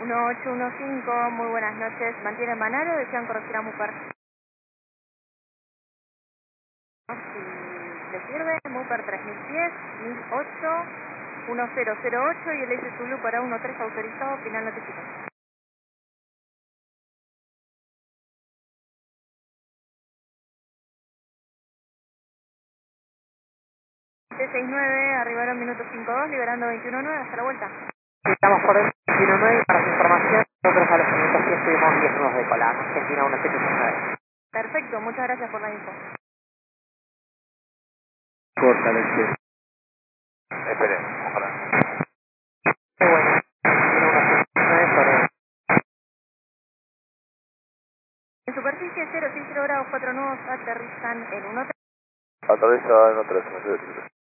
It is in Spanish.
1815, muy buenas noches. ¿Mantienen Manaro o desean corregir a Mupar? Si le sirve, Mupar 3010, 1008, 1008 y el S Zulu para 13 autorizado, final notificado. T69, arribaron minuto 52, liberando 21.9, hasta la vuelta. Estamos por el 21.9 y para su información, nosotros a los minutos 10 tuvimos 10 nudos de cola, Argentina 1769. Perfecto, muchas gracias por la info. Corta la espera. Esperen, ojalá. Muy bueno, Argentina 1769 sobre... En superficie 060 grados 4 nudos, aterrizan en 1. Atraviesa en otra,